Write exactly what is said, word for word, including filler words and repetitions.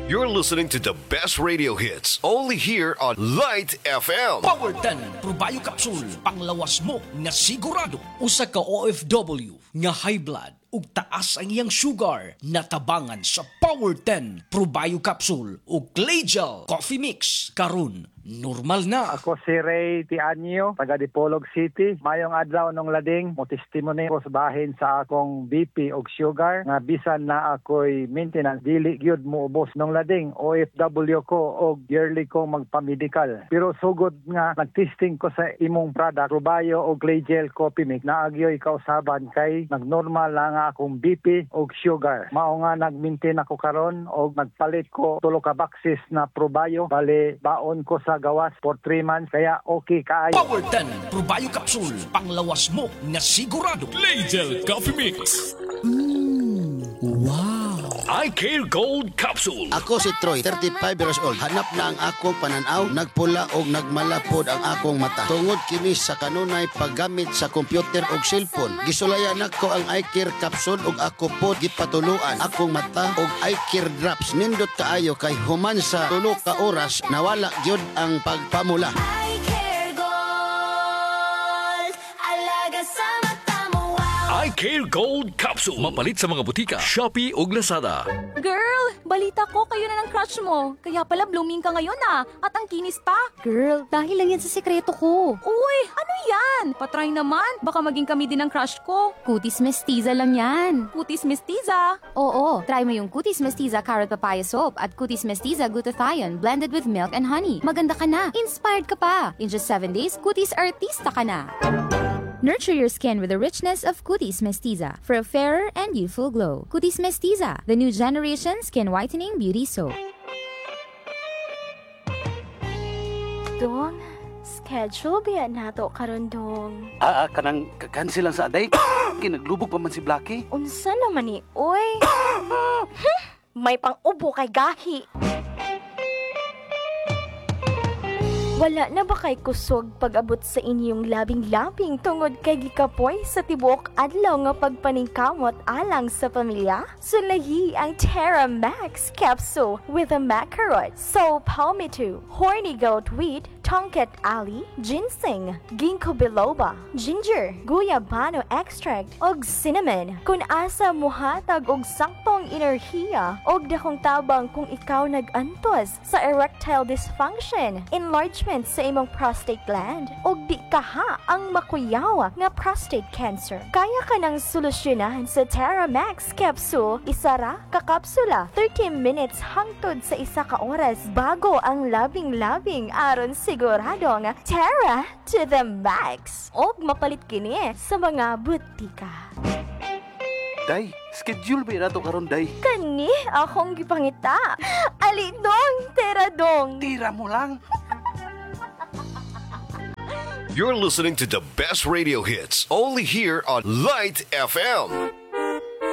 You're listening to the best radio hits only here on Light F M. Power ten Probayo Capsule, panglawas mo nga sigurado. Usa ka O F W nga high blood ug taas ang iyang sugar, natabangan sa Power ten Probayo Capsule ug Clay Gel Coffee Mix. Karon normal na. Ako si Ray Tianyo, taga Dipolog City. Mayong adlaw nung lading, mo testimony ko sa bahin sa akong B P og sugar nga bisan na ako'y maintenance dili gyud mo ubos nung lading. O F W ko og yearly ko magpa-medical. Pero sugod nga nagtesting ko sa imong product, Probayo og Clay Gel Coffee Mix, naagyoy kausaban kay nagnormal na nga akong B P og sugar. Mao nga nag-maintain ako karon og nagpalit ko tulo ka boxes na Probayo. Bali baon ko sa gawas for three months kaya okay kaayo. Power ten Probayo Capsule, panglawas mo nga sigurado. Clay Gel Coffee Mix. Mmm, wow. I Care Gold Capsule. Ako si Troy, thirty-five years old. Hanap na ang akong pananaw, nagpula og nagmalapod ang akong mata. Tungod kini sa kanunay paggamit sa computer og cellphone. Gisulayan nako ang I Care Capsule og ako pod gipatuluan akong mata og I Care Drops. Nindot kaayo kay human sa tulo ka oras nawala gyud ang pagpamula. I Care Gold, alaga sa mata mo, wow. I Care Gold Capsule. Mapalit sa mga butika, Shopee ug Lazada. Girl, balita ko kayo na ng crush mo. Kaya pala blooming ka ngayon ah. At ang kinis pa. Girl, dahil lang yan sa sekreto ko. Uy, ano yan? Patry naman. Baka maging kami din ang crush ko. Cutis Mestiza lang yan. Cutis Mestiza? Oo, try mo yung Cutis Mestiza Carrot Papaya Soap at Cutis Mestiza Glutathione blended with milk and honey. Maganda ka na. Inspired ka pa. In just seven days, Cutis Artista ka na. Nurture your skin with the richness of Cutis Mestiza for a fairer and youthful glow. Cutis Mestiza, the new generation skin whitening beauty soap. Dong, schedule ba nato karon dong? Ah, ah kanang cancel lang sa aday. Kinaglubog pa man si Blackie. Unsa naman ni oy? May pang-ubo kay gahi. Wala na ba kay kusog pag-abot sa inyong labing-labing tungod kay gikapoy sa tibuok adlaw nga pagpaningkamot alang sa pamilya? Sulahi ang Terra Max Capsule with a macarot, so palmito, horny goat wheat, Tonkat Ali, ginseng, ginkgo biloba, ginger, guyabano extract, og cinnamon. Kung asa muhatag og saktong enerhiya og dakong tabang kung ikaw nag-antos sa erectile dysfunction, enlargement sa imong prostate gland, og di kaha ang makuyaw nga prostate cancer. Kaya ka nang solusyonahan sa Terra Max Capsule. Isa ra ka kapsula, thirty minutes hangtod sa isa ka oras bago ang labing-labing aron siguradong Terra to the max. Og mapalit kini sa mga butika. Day, schedule ba nato karon day? Kani akong gipangita. Ali dong, Terra dong. Tira mo lang. You're listening to the best radio hits only here on Light F M.